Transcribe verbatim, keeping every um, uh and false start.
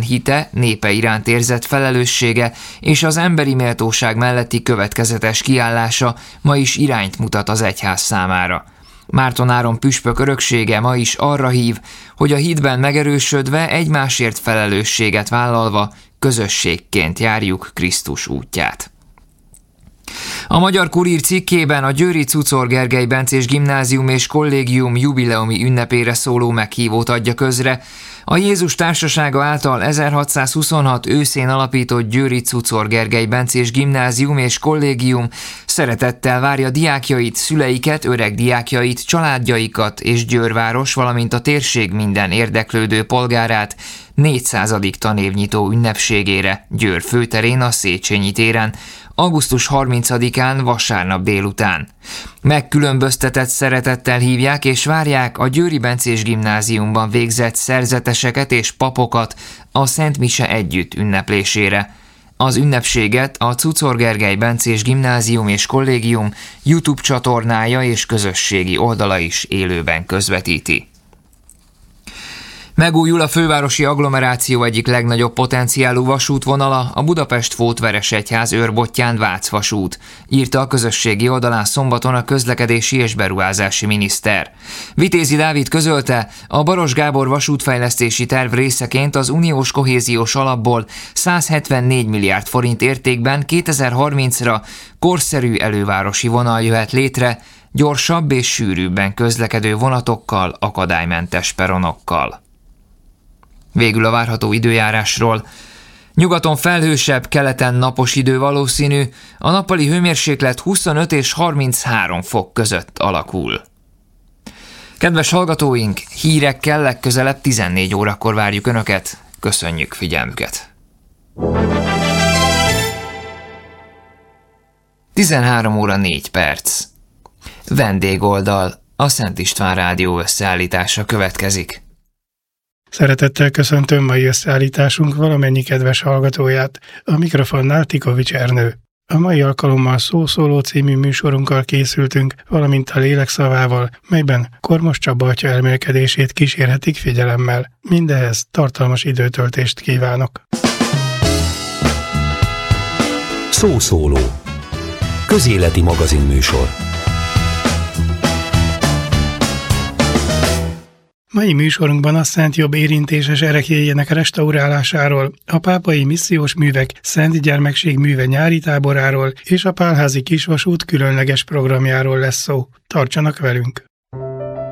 hite, népe iránt érzett felelőssége és az emberi méltóság melletti következetes kiállása ma is irányt mutat az egyház számára. Márton Áron püspök öröksége ma is arra hív, hogy a hitben megerősödve, egymásért felelősséget vállalva közösségként járjuk Krisztus útját. A Magyar Kurír cikkében a győri Czuczor Gergely Bencés Gimnázium és Kollégium jubileumi ünnepére szóló meghívót adja közre. A Jézus Társasága által ezerhatszázhuszonhat őszén alapított győri Czuczor Gergely Bencés Gimnázium és Kollégium szeretettel várja diákjait, szüleiket, öreg diákjait, családjaikat és Győrváros, valamint a térség minden érdeklődő polgárát négyszázadik tanévnyitó ünnepségére Győr főterén, a Széchenyi téren, augusztus harmincadikán vasárnap délután. Megkülönböztetett szeretettel hívják és várják a Győri Bencés Gimnáziumban végzett szerzeteseket és papokat a Szent Mise együtt ünneplésére. Az ünnepséget a Czuczor Gergely Bencés Gimnázium és Kollégium YouTube csatornája és közösségi oldala is élőben közvetíti. Megújul a fővárosi agglomeráció egyik legnagyobb potenciálú vasútvonala, a Budapest-Fótveresegyház Őrbottyán-Vác vasút, írta a közösségi oldalán szombaton a közlekedési és beruházási miniszter. Vitézi Dávid közölte, a Baross Gábor vasútfejlesztési terv részeként az uniós kohéziós alapból százhetvennégy milliárd forint értékben kétezer-harmincra korszerű elővárosi vonal jöhet létre, gyorsabb és sűrűbben közlekedő vonatokkal, akadálymentes peronokkal. Végül a várható időjárásról. Nyugaton felhősebb, keleten napos idő valószínű, a nappali hőmérséklet huszonöt és harminchárom fok között alakul. Kedves hallgatóink, hírekkel legközelebb tizennégy órakor várjuk Önöket. Köszönjük figyelmüket! tizenhárom óra négy perc. Vendégoldal, a Szent István Rádió összeállítása következik. Szeretettel köszöntöm mai összeállításunk valamennyi kedves hallgatóját, a mikrofonnál Tikovics Ernő. A mai alkalommal Szószóló című műsorunkkal készültünk, valamint a lélek szavával, melyben Kormos Csaba atya elmélkedését kísérhetik figyelemmel. Mindehez tartalmas időtöltést kívánok. Szószóló. Közéleti magazinműsor. Mai műsorunkban a Szent Jobb érintéses ereklyéjének restaurálásáról, a pápai missziós művek Szent Gyermekség műve nyári táboráról és a Pálházi Kisvasút különleges programjáról lesz szó. Tartsanak velünk!